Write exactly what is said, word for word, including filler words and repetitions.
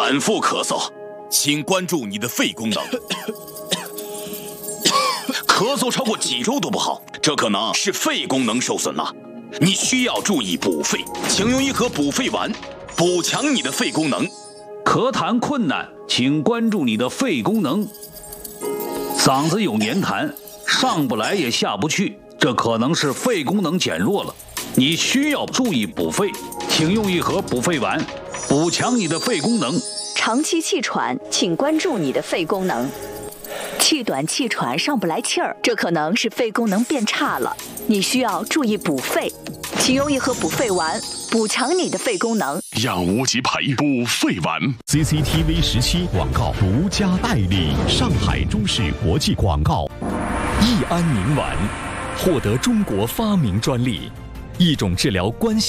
反复咳嗽，请关注你的肺功能。咳嗽超过几周都不好，这可能是肺功能受损了。你需要注意补肺，请用一盒补肺丸，补强你的肺功能。 咳痰困难，请关注你的肺功能。嗓子有黏痰，上不来也下不去，这可能是肺功能减弱了。你需要注意补肺，请用一盒补肺丸，补强你的肺功能。 长期气喘，请关注你的肺功能。气短气喘上不来气儿，这可能是肺功能变差了，你需要注意补肺，请用一盒补肺丸，补强你的肺功能。 养无极培补肺丸 ，C C T V 十七广告独家代理，上海中视国际广告。益安宁丸获得中国发明专利，一种治疗关系。